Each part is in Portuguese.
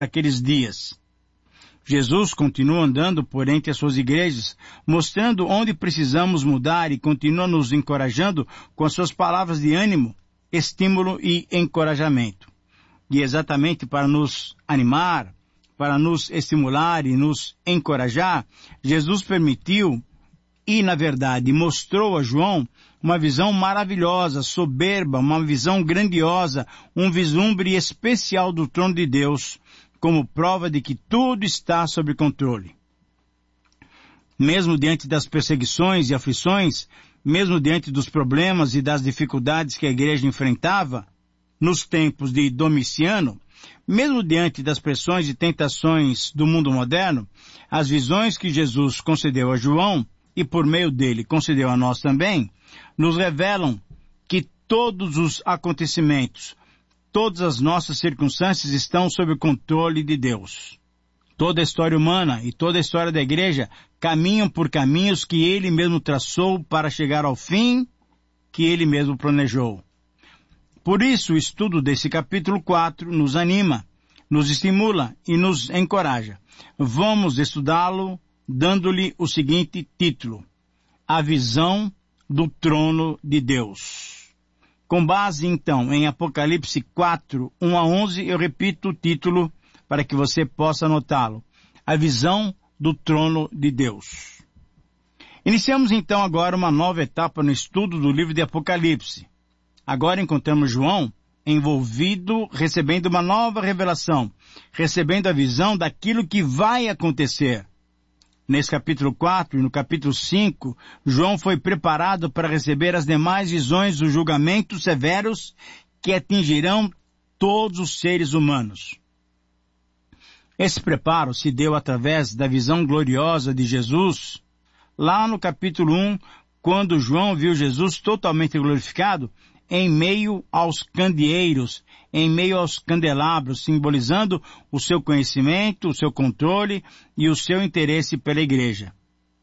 daqueles dias. Jesus continua andando por entre as suas igrejas, mostrando onde precisamos mudar e continua nos encorajando com as suas palavras de ânimo, estímulo e encorajamento. E exatamente para nos animar, para nos estimular e nos encorajar, Jesus permitiu e, na verdade, mostrou a João uma visão maravilhosa, soberba, uma visão grandiosa, um vislumbre especial do trono de Deus, como prova de que tudo está sob controle. Mesmo diante das perseguições e aflições, mesmo diante dos problemas e das dificuldades que a igreja enfrentava nos tempos de Domiciano, mesmo diante das pressões e tentações do mundo moderno, as visões que Jesus concedeu a João, e por meio dele concedeu a nós também, nos revelam que todos os acontecimentos, todas as nossas circunstâncias estão sob o controle de Deus. Toda a história humana e toda a história da igreja caminham por caminhos que Ele mesmo traçou para chegar ao fim que Ele mesmo planejou. Por isso, o estudo desse capítulo 4 nos anima, nos estimula e nos encoraja. Vamos estudá-lo dando-lhe o seguinte título: A Visão do Trono de Deus. Com base, então, em Apocalipse 4, 1 a 11, eu repito o título para que você possa anotá-lo. A Visão do Trono de Deus. Iniciamos, então, agora uma nova etapa no estudo do livro de Apocalipse. Agora encontramos João envolvido, recebendo uma nova revelação, recebendo a visão daquilo que vai acontecer. Nesse capítulo 4 e no capítulo 5, João foi preparado para receber as demais visões dos julgamentos severos que atingirão todos os seres humanos. Esse preparo se deu através da visão gloriosa de Jesus, lá no capítulo 1, quando João viu Jesus totalmente glorificado em meio aos candeeiros, em meio aos candelabros, simbolizando o seu conhecimento, o seu controle e o seu interesse pela igreja.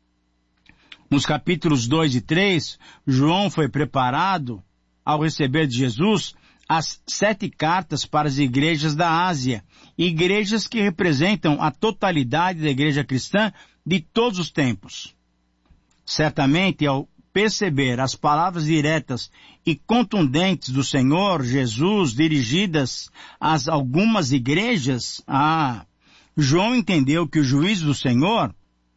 Nos capítulos 2 e 3, João foi preparado, ao receber de Jesus, as 7 cartas para as igrejas da Ásia, igrejas que representam a totalidade da igreja cristã de todos os tempos. Certamente, ao perceber as palavras diretas e contundentes do Senhor Jesus dirigidas a algumas igrejas, João entendeu que o juízo do Senhor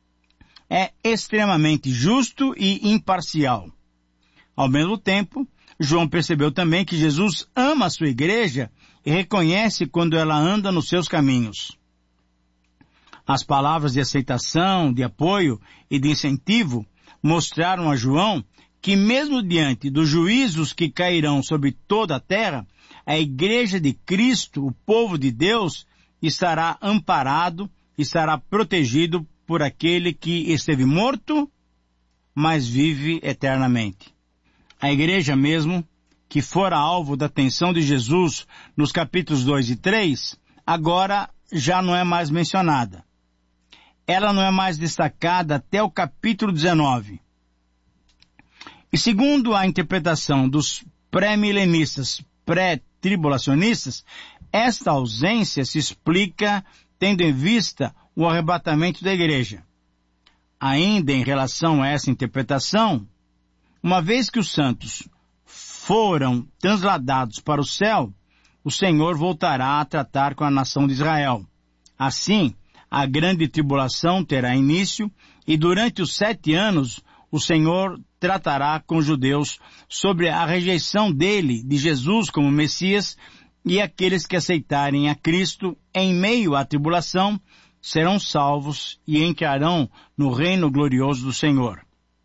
é extremamente justo e imparcial. Ao mesmo tempo, João percebeu também que Jesus ama a sua igreja e reconhece quando ela anda nos seus caminhos. As palavras de aceitação, de apoio e de incentivo mostraram a João que mesmo diante dos juízos que cairão sobre toda a terra, a igreja de Cristo, o povo de Deus, estará amparado, estará protegido por aquele que esteve morto, mas vive eternamente. A igreja mesmo, que fora alvo da atenção de Jesus nos capítulos 2 e 3, agora já não é mais mencionada. Ela não é mais destacada até o capítulo 19. E segundo a interpretação dos pré-milenistas, pré-tribulacionistas, esta ausência se explica tendo em vista o arrebatamento da igreja. Ainda em relação a essa interpretação, uma vez que os santos foram transladados para o céu, o Senhor voltará a tratar com a nação de Israel. Assim, a grande tribulação terá início e durante os 7 anos o Senhor tratará com os judeus sobre a rejeição dele, de Jesus como Messias, e aqueles que aceitarem a Cristo em meio à tribulação serão salvos e entrarão no reino glorioso do Senhor.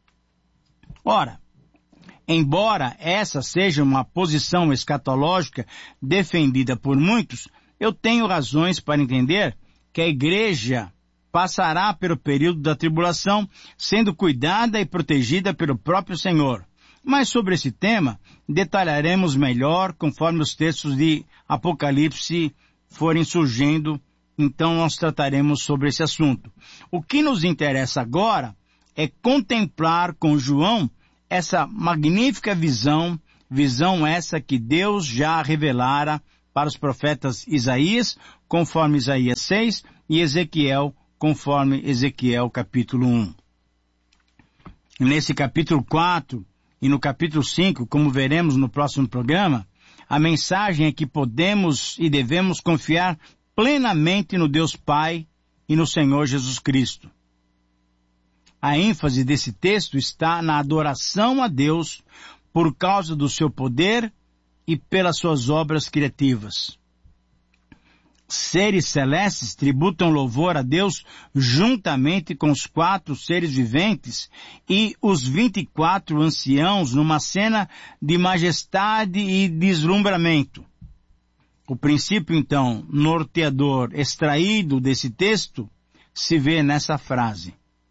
Ora, embora essa seja uma posição escatológica defendida por muitos, eu tenho razões para entender que a igreja passará pelo período da tribulação, sendo cuidada e protegida pelo próprio Senhor. Mas sobre esse tema, detalharemos melhor conforme os textos de Apocalipse forem surgindo, então nós trataremos sobre esse assunto. O que nos interessa agora é contemplar com João essa magnífica visão essa que Deus já revelara para os profetas Isaías, conforme Isaías 6, e Ezequiel, conforme Ezequiel capítulo 1. Nesse capítulo 4 e no capítulo 5, como veremos no próximo programa, a mensagem é que podemos e devemos confiar plenamente no Deus Pai e no Senhor Jesus Cristo. A ênfase desse texto está na adoração a Deus por causa do seu poder e pelas suas obras criativas. Seres celestes tributam louvor a Deus juntamente com os 4 seres viventes e os 24 anciãos numa cena de majestade e deslumbramento. O princípio, então, norteador extraído desse texto se vê nessa frase.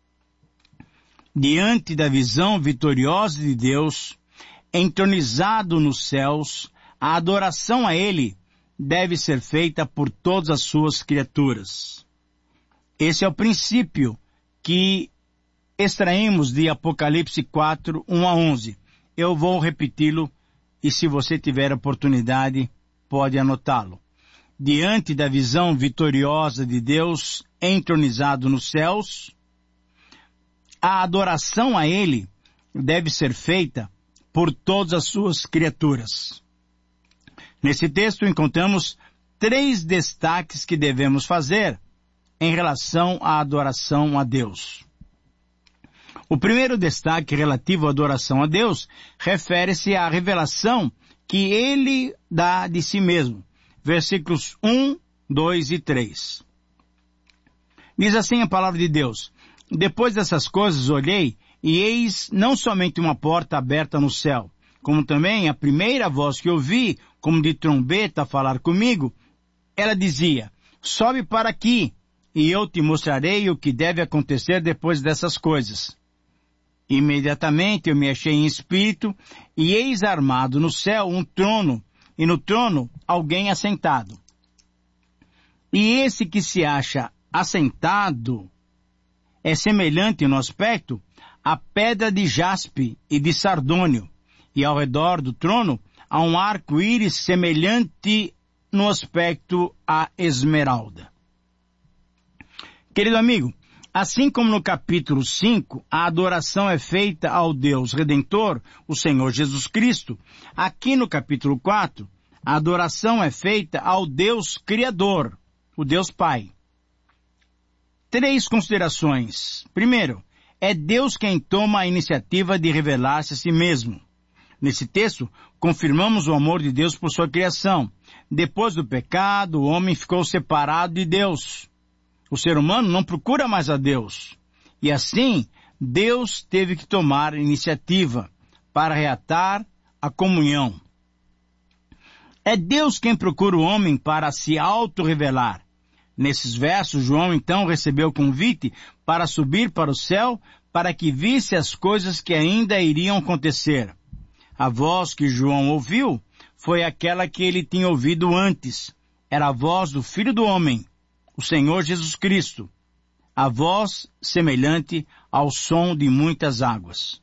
Diante da visão vitoriosa de Deus, entronizado nos céus, a adoração a Ele deve ser feita por todas as suas criaturas. Esse é o princípio que extraímos de Apocalipse 4, 1 a 11. Eu vou repeti-lo e se você tiver oportunidade, pode anotá-lo. Diante da visão vitoriosa de Deus, entronizado nos céus, a adoração a Ele deve ser feita por todas as suas criaturas. Nesse texto encontramos 3 destaques que devemos fazer em relação à adoração a Deus. O primeiro destaque relativo à adoração a Deus refere-se à revelação que Ele dá de si mesmo. Versículos 1, 2 e 3. Diz assim a palavra de Deus: Depois dessas coisas olhei, e eis não somente uma porta aberta no céu, como também a primeira voz que ouvi, como de trombeta a falar comigo, ela dizia: Sobe para aqui, e eu te mostrarei o que deve acontecer depois dessas coisas. Imediatamente eu me achei em espírito, e eis armado no céu um trono, e no trono alguém assentado. E esse que se acha assentado é semelhante no aspecto à pedra de jaspe e de sardônio, e ao redor do trono há um arco-íris semelhante no aspecto à esmeralda. Querido amigo, assim como no capítulo 5, a adoração é feita ao Deus Redentor, o Senhor Jesus Cristo, aqui no capítulo 4, a adoração é feita ao Deus Criador, o Deus Pai. 3 considerações. Primeiro, é Deus quem toma a iniciativa de revelar-se a si mesmo. Nesse texto, confirmamos o amor de Deus por sua criação. Depois do pecado, o homem ficou separado de Deus. O ser humano não procura mais a Deus. E assim, Deus teve que tomar a iniciativa para reatar a comunhão. É Deus quem procura o homem para se auto-revelar. Nesses versos, João então recebeu o convite para subir para o céu para que visse as coisas que ainda iriam acontecer. A voz que João ouviu foi aquela que ele tinha ouvido antes. Era a voz do Filho do Homem, o Senhor Jesus Cristo. A voz semelhante ao som de muitas águas.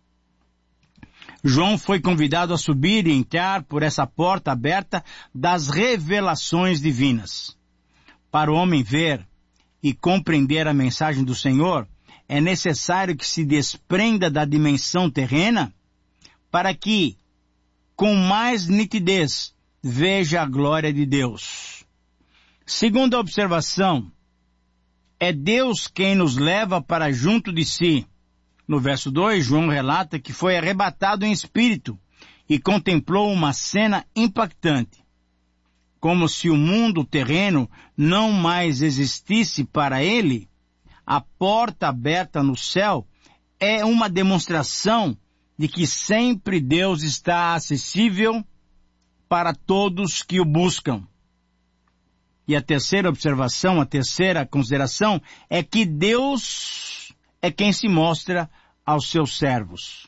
João foi convidado a subir e entrar por essa porta aberta das revelações divinas. Para o homem ver e compreender a mensagem do Senhor, é necessário que se desprenda da dimensão terrena para que, com mais nitidez, veja a glória de Deus. Segunda observação, é Deus quem nos leva para junto de si. No verso 2, João relata que foi arrebatado em espírito e contemplou uma cena impactante. Como se o mundo terreno não mais existisse para ele, a porta aberta no céu é uma demonstração de que sempre Deus está acessível para todos que o buscam. E a terceira observação, a terceira consideração, é que Deus é quem se mostra aos seus servos.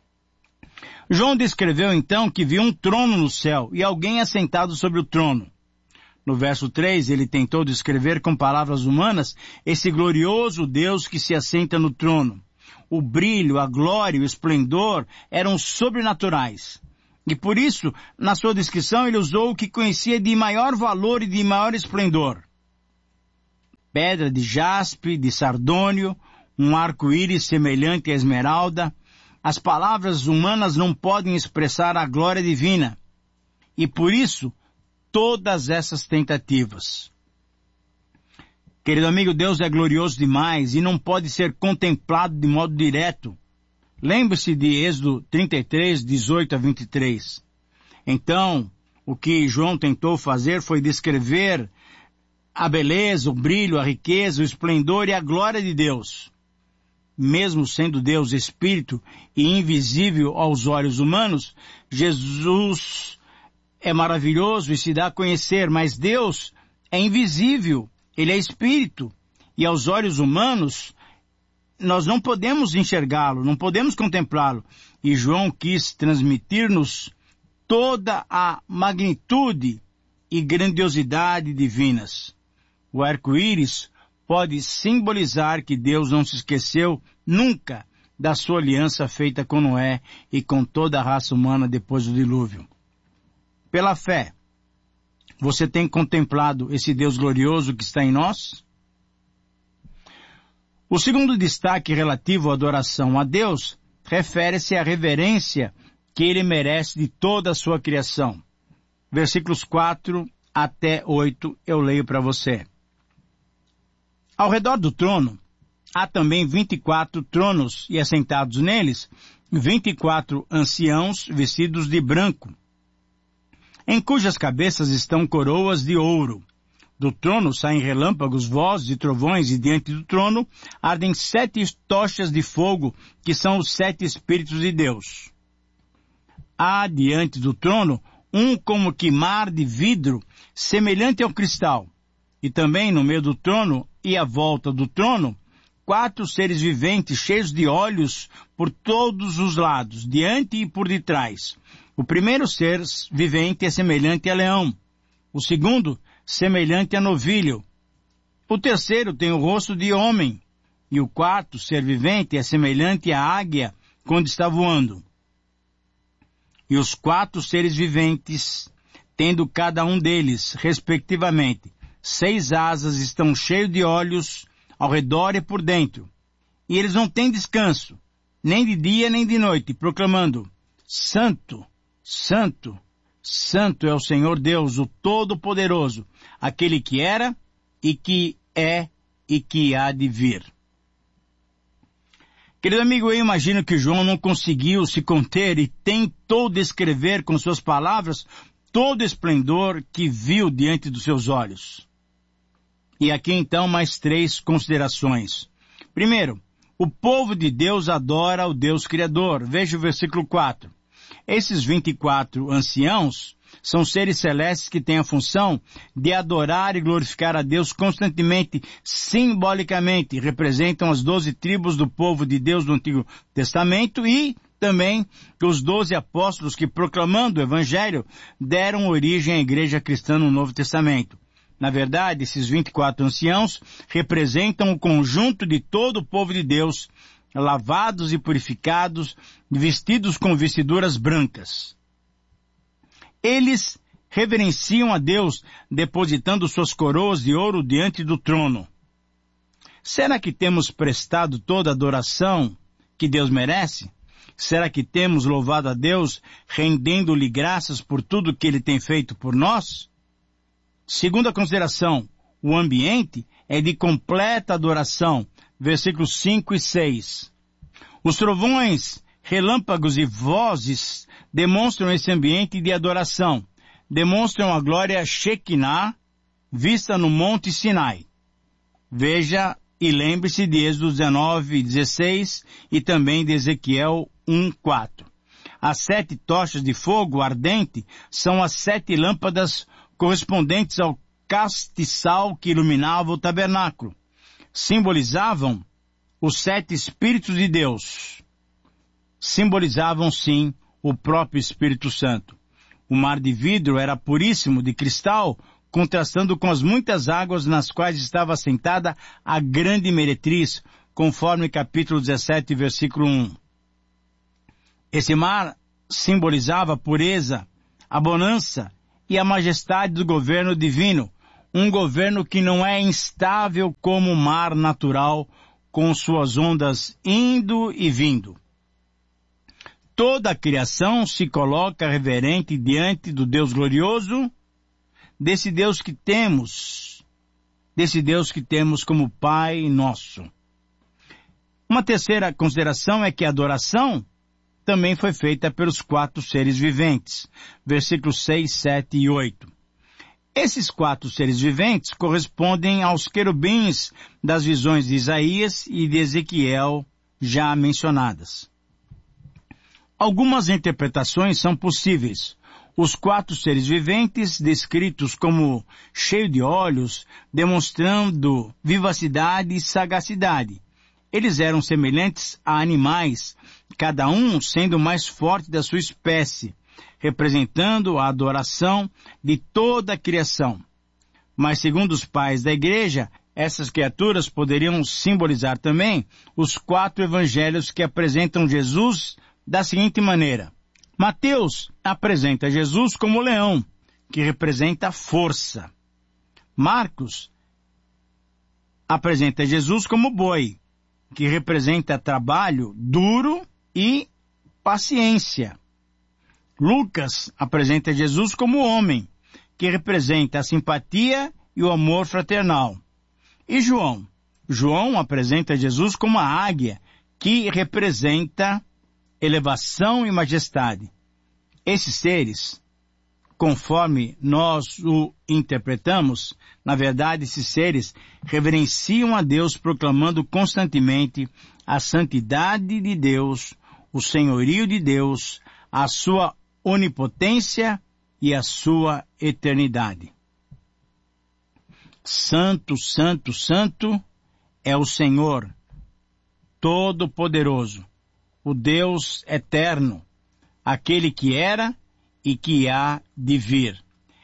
João descreveu então que viu um trono no céu e alguém assentado sobre o trono. No verso 3, ele tentou descrever com palavras humanas esse glorioso Deus que se assenta no trono. O brilho, a glória e o esplendor eram sobrenaturais. E por isso, na sua descrição, ele usou o que conhecia de maior valor e de maior esplendor. pedra de jaspe, de sardônio, um arco-íris semelhante à esmeralda. As palavras humanas não podem expressar a glória divina. E por isso, todas essas tentativas. Querido amigo, Deus é glorioso demais e não pode ser contemplado de modo direto. Lembre-se de Êxodo 33, 18 a 23. Então, o que João tentou fazer foi descrever a beleza, o brilho, a riqueza, o esplendor e a glória de Deus. Mesmo sendo Deus Espírito e invisível aos olhos humanos, Jesus é maravilhoso e se dá a conhecer, mas Deus é invisível, Ele é Espírito, e aos olhos humanos nós não podemos enxergá-lo, não podemos contemplá-lo. E João quis transmitir-nos toda a magnitude e grandiosidade divinas. O arco-íris pode simbolizar que Deus não se esqueceu nunca da sua aliança feita com Noé e com toda a raça humana depois do dilúvio. Pela fé, você tem contemplado esse Deus glorioso que está em nós? O segundo destaque relativo à adoração a Deus refere-se à reverência que Ele merece de toda a sua criação. Versículos 4 até 8 eu leio para você. Ao redor do trono, há também 24 tronos e assentados neles, 24 anciãos vestidos de branco, em cujas cabeças estão coroas de ouro. Do trono saem relâmpagos, vozes e trovões, e diante do trono ardem 7 tochas de fogo, que são os 7 Espíritos de Deus. Há diante do trono um como que mar de vidro, semelhante ao cristal. E também no meio do trono e à volta do trono, 4 seres viventes cheios de olhos por todos os lados, diante e por detrás. O primeiro ser vivente é semelhante a leão. O segundo, semelhante a novilho. O terceiro tem o rosto de homem. E o quarto ser vivente é semelhante à águia quando está voando. E os 4 seres viventes, tendo cada um deles, respectivamente, 6 asas, estão cheios de olhos ao redor e por dentro. E eles não têm descanso, nem de dia nem de noite, proclamando: Santo, Santo, Santo é o Senhor Deus, o Todo-Poderoso, aquele que era e que é e que há de vir. Querido amigo, eu imagino que João não conseguiu se conter e tentou descrever com suas palavras todo o esplendor que viu diante dos seus olhos. E aqui então mais 3 considerações. Primeiro, o povo de Deus adora o Deus Criador. Veja o versículo 4. Esses 24 anciãos são seres celestes que têm a função de adorar e glorificar a Deus constantemente, simbolicamente. Representam as 12 tribos do povo de Deus do Antigo Testamento e também os 12 apóstolos que, proclamando o Evangelho, deram origem à igreja cristã no Novo Testamento. Na verdade, esses 24 anciãos representam o conjunto de todo o povo de Deus, lavados e purificados, vestidos com vestiduras brancas. Eles reverenciam a Deus, depositando suas coroas de ouro diante do trono. Será que temos prestado toda a adoração que Deus merece? Será que temos louvado a Deus, rendendo-lhe graças por tudo que Ele tem feito por nós? Segunda consideração, o ambiente é de completa adoração. Versículos 5 e 6. Os trovões, relâmpagos e vozes demonstram esse ambiente de adoração. Demonstram a glória Shekinah, vista no Monte Sinai. Veja e lembre-se de Êxodo 19, 16 e também de Ezequiel 1, 4. As 7 tochas de fogo ardente são as 7 lâmpadas correspondentes ao castiçal que iluminava o tabernáculo. Simbolizavam os 7 Espíritos de Deus. Simbolizavam, sim, o próprio Espírito Santo. O mar de vidro era puríssimo, de cristal, contrastando com as muitas águas nas quais estava assentada a grande meretriz, conforme capítulo 17, versículo 1. Esse mar simbolizava a pureza, a bonança e a majestade do governo divino, um governo que não é instável como o mar natural, com suas ondas indo e vindo. Toda a criação se coloca reverente diante do Deus glorioso, desse Deus que temos como Pai nosso. Uma terceira consideração é que a adoração também foi feita pelos 4 seres viventes, versículos 6, 7 e 8. Esses 4 seres viventes correspondem aos querubins das visões de Isaías e de Ezequiel já mencionadas. Algumas interpretações são possíveis. Os 4 seres viventes, descritos como cheios de olhos, demonstrando vivacidade e sagacidade. Eles eram semelhantes a animais, cada um sendo o mais forte da sua espécie, representando a adoração de toda a criação. Mas, segundo os pais da igreja, essas criaturas poderiam simbolizar também os 4 evangelhos que apresentam Jesus da seguinte maneira. Mateus apresenta Jesus como leão, que representa força. Marcos apresenta Jesus como boi, que representa trabalho duro e paciência. Lucas apresenta Jesus como homem, que representa a simpatia e o amor fraternal. E João apresenta Jesus como a águia, que representa elevação e majestade. Esses seres, conforme nós o interpretamos, na verdade esses seres reverenciam a Deus, proclamando constantemente a santidade de Deus, o senhorio de Deus, a sua onipotência e a sua eternidade. Santo, santo, santo é o Senhor Todo-Poderoso, o Deus eterno, aquele que era e que há de vir.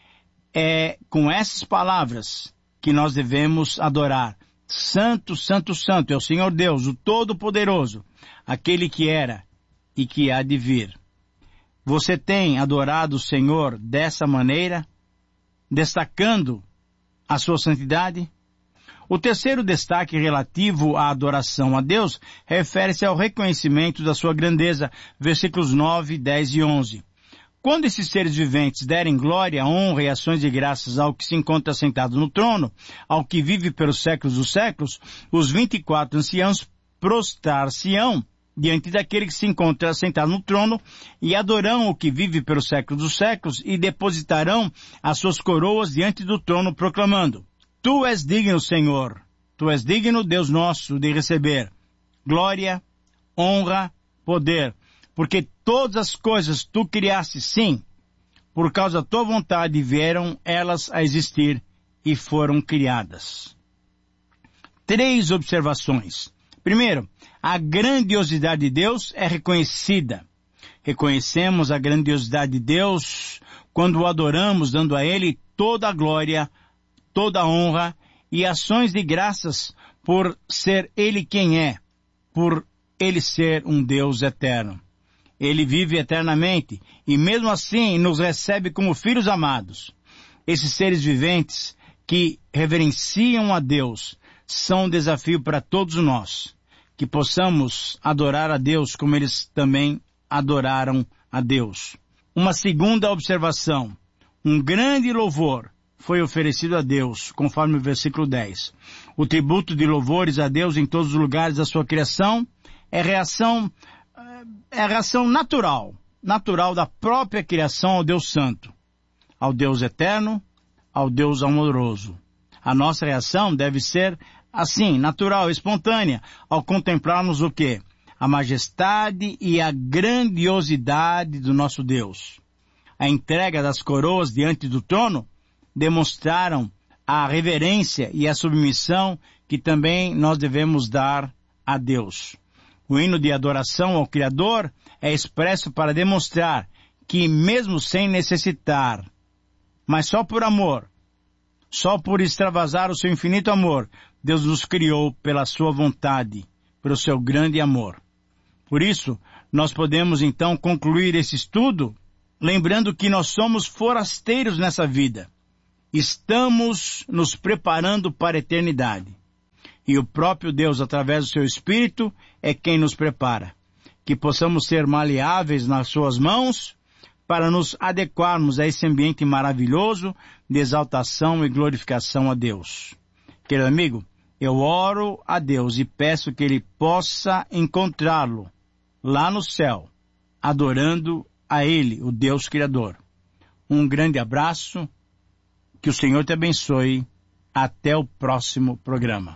É com essas palavras que nós devemos adorar. Santo, santo, santo é o Senhor Deus, o Todo-Poderoso, aquele que era e que há de vir. Você tem adorado o Senhor dessa maneira, destacando a sua santidade? O terceiro destaque relativo à adoração a Deus refere-se ao reconhecimento da sua grandeza, versículos 9, 10 e 11. Quando esses seres viventes derem glória, honra e ações de graças ao que se encontra sentado no trono, ao que vive pelos séculos dos séculos, os 24 anciãos prostrar-se-ão diante daquele que se encontra sentado no trono e adorarão o que vive pelos séculos dos séculos e depositarão as suas coroas diante do trono proclamando: Tu és digno, Senhor, Tu és digno, Deus nosso, de receber glória, honra, poder, porque todas as coisas Tu criaste, sim, por causa da Tua vontade vieram elas a existir e foram criadas. 3 observações. Primeiro, a grandiosidade de Deus é reconhecida. Reconhecemos a grandiosidade de Deus quando o adoramos, dando a Ele toda a glória, toda a honra e ações de graças por ser Ele quem é, por Ele ser um Deus eterno. Ele vive eternamente e mesmo assim nos recebe como filhos amados. Esses seres viventes que reverenciam a Deus são um desafio para todos nós, que possamos adorar a Deus como eles também adoraram a Deus. Uma segunda observação, um grande louvor foi oferecido a Deus, conforme o versículo 10. O tributo de louvores a Deus em todos os lugares da sua criação é a reação natural da própria criação ao Deus Santo, ao Deus eterno, ao Deus amoroso. A nossa reação deve ser assim, natural, espontânea, ao contemplarmos o quê? A majestade e a grandiosidade do nosso Deus. A entrega das coroas diante do trono demonstraram a reverência e a submissão que também nós devemos dar a Deus. O hino de adoração ao Criador é expresso para demonstrar que mesmo sem necessitar, mas só por amor, só por extravasar o seu infinito amor, Deus nos criou pela sua vontade, pelo seu grande amor. Por isso, nós podemos então concluir esse estudo lembrando que nós somos forasteiros nessa vida Estamos nos preparando para a eternidade. E o próprio Deus, através do seu Espírito, é quem nos prepara. Que possamos ser maleáveis nas suas mãos para nos adequarmos a esse ambiente maravilhoso de exaltação e glorificação a Deus. Querido amigo, eu oro a Deus e peço que Ele possa encontrá-lo lá no céu, adorando a Ele, o Deus Criador. Um grande abraço, que o Senhor te abençoe. Até o próximo programa.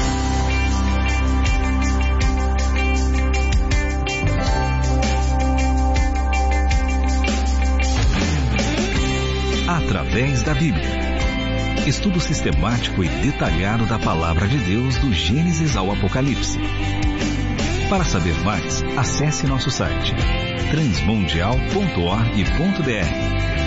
Através da Bíblia. Estudo sistemático e detalhado da Palavra de Deus do Gênesis ao Apocalipse. Para saber mais, acesse nosso site transmundial.org.br.